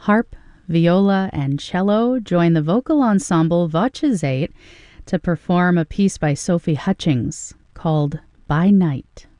Harp, viola, and cello join the vocal ensemble Voce to perform a piece by Sophie Hutchings called By Night.